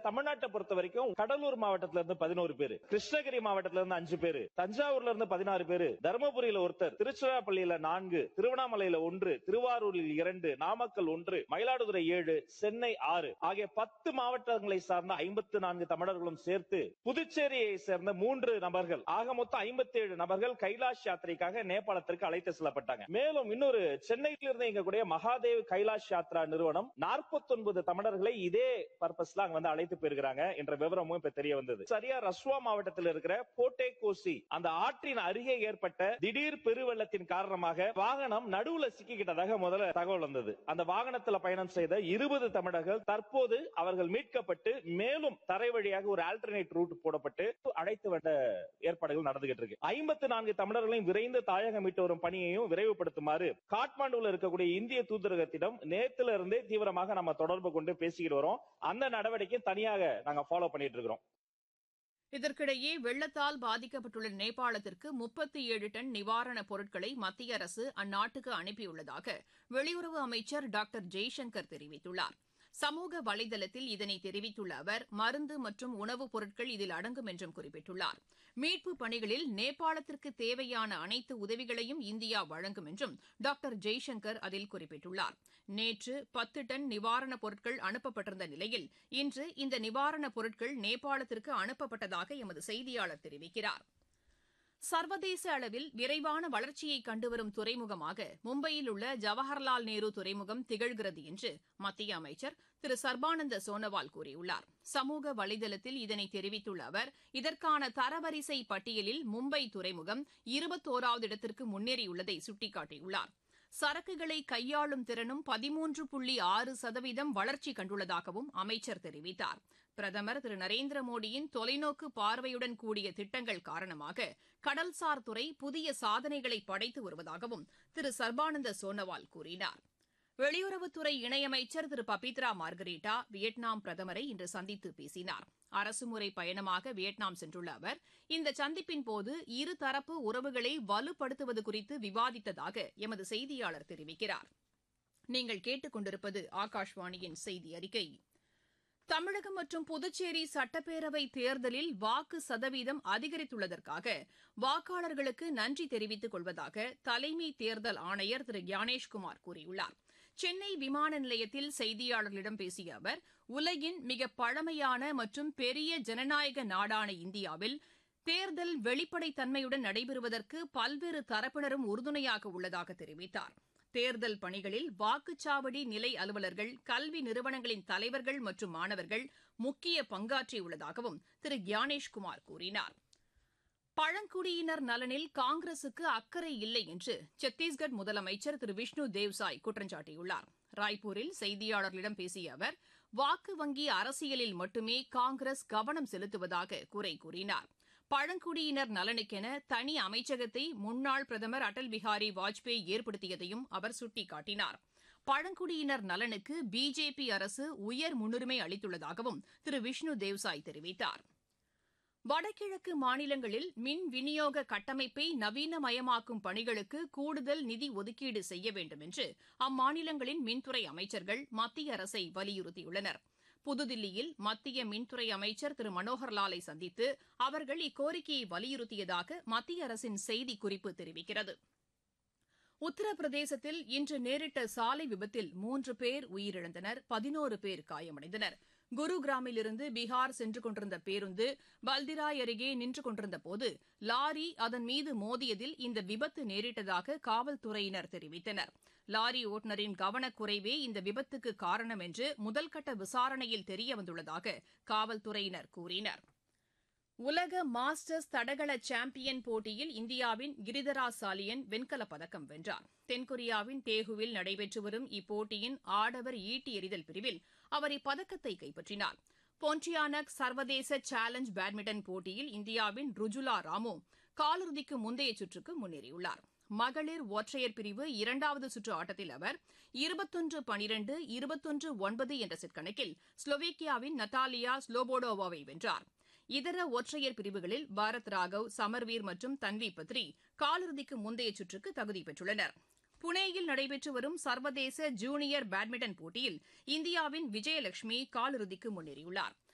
தமிழ்நாட்டை பொறுத்த வரைக்கும் கடலூர் மாவட்டத்துல இருந்து 11 பேர், கிருஷ்ணகிரி மாவட்டத்துல இருந்து 5 பேர், தஞ்சாவூர்ல இருந்து 16 பேர், தருமபுரியில ஒருத்தர், திருச்சிராப்பள்ளியில 4, திருவண்ணாமலையில 1, திருவாரூரில் 2, நாமக்கல் 1, மயிலாடுதுறை 7, சென்னை 6 ஆகிய 10 மாவட்டங்களை சார்ந்த 54 தமிழர்களும் சேர்த்து புதுச்சேரியை சேர்ந்த 3 நபர்கள் ஆக மொத்தம் 57 நபர்கள் கைலாஷ் யாத்திரைக்காக நேபாளத்திற்கு அழைத்து செல்லப்பட்டாங்க. மேலும் இன்னொரு சென்னையில் இருந்து இயங்கக்கூடிய மகாதேவ் கைலாஷ் யாத்ரா நிறுவனம் 49 தமிழர்களை இதே பர்பஸ்ல அங்க வந்து அழைத்து போயிருக்காங்க என்ற விவரமும் இப்ப தெரிய வந்தது. சரியா ரஸ்வா மாவட்டத்தில் இருக்கிற போட்டே கோசி அந்த ஆற்றின் அருகே ஏற்பட்ட திடீர் பெருவெள்ளத்தின் காரணமாக வாகனம் நடுவுல சிக்கிக்கிட்டதாக முதல்ல தகவல் வந்தது. அந்த வாகனத்தில் பயணம் செய்த 20 தமிழர்கள் தற்போது அவர்கள் மீட்கப்பட்டு மேலும் தரை வழியாக ஒரு ஆல்டர்னேட் ரூட் போடப்பட்டு அழைத்து வந்த ஏற்பாடுகள் நடந்துகிட்டு இருக்கு. 54 தமிழர்களையும் விரைந்து தாயகம் மீட்டு வரும் பணியையும் விரைவுபடுத்துமாறு காட்மாண்டுல இருக்கக்கூடிய இந்திய தூதரகத்திடம் நேத்துல இருந்தே தீவிரமாக நம்ம தொடர்பு கொண்டு பேசிக்கிட்டு வரோம். அந்த நடவடிக்கை தனியாக நாங்க ஃபாலோ பண்ணிட்டு இருக்கிறோம். இதற்கிடையே வெள்ளத்தால் பாதிக்கப்பட்டுள்ள நேபாளத்திற்கு 37 டன் நிவாரணப் பொருட்களை மத்திய அரசு அந்நாட்டுக்கு அனுப்பியுள்ளதாக வெளியுறவு அமைச்சர் டாக்டர் ஜெய்சங்கர் தெரிவித்துள்ளார். சமூக வலைதளத்தில் இதனை தெரிவித்துள்ள அவர் மருந்து மற்றும் உணவுப் பொருட்கள் இதில் அடங்கும் என்றும் குறிப்பிட்டுள்ளார். மீட்புப் பணிகளில் நேபாளத்திற்கு தேவையான அனைத்து உதவிகளையும் இந்தியா வழங்கும் என்றும் டாக்டர் ஜெய்சங்கர் அதில் குறிப்பிட்டுள்ளார். நேற்று 10 டன் நிவாரணப் பொருட்கள் அனுப்பப்பட்டிருந்த நிலையில் இன்று இந்த நிவாரணப் பொருட்கள் நேபாளத்திற்கு அனுப்பப்பட்டதாக எமது செய்தியாளர் தெரிவிக்கிறார். சர்வதேச அளவில் விரைவான வளர்ச்சியை கண்டுவரும் துறைமுகமாக மும்பையில் உள்ள ஜவஹர்லால் நேரு துறைமுகம் திகழ்கிறது என்று மத்திய அமைச்சர் திரு சர்பானந்த சோனோவால் கூறியுள்ளார். சமூக வலைதளத்தில் இதனை தெரிவித்துள்ள அவர் இதற்கான தரவரிசை பட்டியலில் மும்பை துறைமுகம் 21வது இடத்திற்கு முன்னேறியுள்ளதை சுட்டிக்காட்டியுள்ளார். சரக்குகளை கையாளும் திறனும் 13.6% வளர்ச்சி கண்டுள்ளதாகவும் அமைச்சர் தெரிவித்தார். பிரதமர் திரு நரேந்திர மோடியின் தொலைநோக்கு பார்வையுடன் கூடிய திட்டங்கள் காரணமாக கடல்சார் துறை புதிய சாதனைகளை படைத்து வருவதாகவும் திரு சர்பானந்த சோனோவால் கூறினார். வெளியுறவுத்துறை இணையமைச்சர் திரு பபித்ரா மார்கரீட்டா வியட்நாம் பிரதமரை இன்று சந்தித்து பேசினார். அரசுமுறை பயணமாக வியட்நாம் சென்றுள்ள அவர் இந்த சந்திப்பின்போது இருதரப்பு உறவுகளை வலுப்படுத்துவது குறித்து விவாதித்ததாக எமது செய்தியாளர் தெரிவிக்கிறார். நீங்கள் கேட்டுக் கொண்டிருப்பது ஆகாஷ்வாணியின் செய்தி அறிக்கை. தமிழகம் மற்றும் புதுச்சேரி சட்டப்பேரவை தேர்தலில் வாக்கு சதவீதம் அதிகரித்துள்ளதற்காக வாக்காளர்களுக்கு நன்றி தெரிவித்துக் கொள்வதாக தலைமை தேர்தல் ஆணையர் திரு ஞானேஷ்குமார் கூறியுள்ளார். சென்னை விமான நிலையத்தில் செய்தியாளர்களிடம் பேசிய அவர் உலகின் மிக பழமையான மற்றும் பெரிய ஜனநாயக நாடான இந்தியாவில் தேர்தல் வெளிப்படைத்தன்மையுடன் நடைபெறுவதற்கு பல்வேறு தரப்பினரும் உறுதுணையாக உள்ளதாக தெரிவித்தார். தேர்தல் பணிகளில் வாக்குச்சாவடி நிலை அலுவலர்கள், கல்வி நிறுவனங்களின் தலைவர்கள் மற்றும் மாணவர்கள் முக்கிய பங்காற்றியுள்ளதாகவும் திரு ஞானேஷ்குமார் கூறினார். பழங்குடியினர் நலனில் காங்கிரசுக்கு அக்கறை இல்லை என்று சத்தீஸ்கர் முதலமைச்சர் திரு விஷ்ணு தேவ்சாய் குற்றம் சாட்டியுள்ளார். ராய்ப்பூரில் செய்தியாளர்களிடம் பேசிய அவர் வாக்கு வங்கி அரசியலில் மட்டுமே காங்கிரஸ் கவனம் செலுத்துவதாக குறை கூறினார். பழங்குடியினர் நலனுக்கென தனி அமைச்சகத்தை முன்னாள் பிரதமர் அடல் பிஹாரி வாஜ்பேயி ஏற்படுத்தியதையும் அவர் சுட்டிக்காட்டினார். பழங்குடியினர் நலனுக்கு பிஜேபி அரசு உயர் முன்னுரிமை அளித்துள்ளதாகவும் திரு விஷ்ணு தேவ்சாய் தெரிவித்தார். வடகிழக்கு மாநிலங்களில் மின் விநியோக கட்டமைப்பை நவீனமயமாக்கும் பணிகளுக்கு கூடுதல் நிதி ஒதுக்கீடு செய்ய வேண்டும் என்று அம்மாநிலங்களின் மின்துறை அமைச்சர்கள் மத்திய அரசை வலியுறுத்தியுள்ளனர். புதுதில்லியில் மத்திய மின்துறை அமைச்சர் திரு மனோகர்லாலை சந்தித்து அவர்கள் இக்கோரிக்கையை வலியுறுத்தியதாக மத்திய அரசின் செய்திக்குறிப்பு தெரிவிக்கிறது. உத்தரப்பிரதேசத்தில் இன்று நேரிட்ட சாலை விபத்தில் 3 பேர் உயிரிழந்தனர், 11 பேர் காயமடைந்தனர். குருகிராமிலிருந்து பீகார் சென்று கொண்டிருந்த பேருந்து பல்திராய் அருகே நின்று கொண்டிருந்தபோது லாரி அதன் மீது மோதியதில் இந்த விபத்து நேரிட்டதாக காவல்துறையினர் தெரிவித்தனர். லாரி ஓட்டுநரின் கவனக்குறைவே இந்த விபத்துக்கு காரணம் என்று முதல்கட்ட விசாரணையில் தெரியவந்துள்ளதாக காவல்துறையினர் கூறினர். உலக மாஸ்டர்ஸ் தடகள சாம்பியன் போட்டியில் இந்தியாவின் கிரிதராஜ் சாலியன் வெண்கலப் பதக்கம் வென்றார். தென்கொரியாவின் டேகுவில் நடைபெற்று வரும் இப்போட்டியின் ஆடவர் ஈட்டி எறிதல் பிரிவில் அவர் இப்பதக்கத்தை கைப்பற்றினார். பொன்டியானக் சர்வதேச சேலஞ்ச் பேட்மிண்டன் போட்டியில் இந்தியாவின் ருஜுலா ராமு காலிறுதிக்கு முந்தைய சுற்றுக்கு முன்னேறியுள்ளார். மகளிர் ஒற்றையர் பிரிவு 2வது சுற்று ஆட்டத்தில் அவர் 21-12, 21-9 என்ற செட் கணக்கில் ஸ்லோவேக்கியாவின் நட்டாலியா ஸ்லோபோடோவாவை வென்றார். இதர ஒற்றையர் பிரிவுகளில் பாரத் ராகவ், சமர்வீர் மற்றும் தன்வி பத்ரி காலிறுதிக்கு முந்தைய சுற்றுக்கு தகுதி பெற்றுள்ளனர். புனேயில் நடைபெற்று வரும் சர்வதேச ஜூனியர் பேட்மிண்டன் போட்டியில் இந்தியாவின் விஜயலட்சுமி காலிறுதிக்கு முன்னேறியுள்ளார்.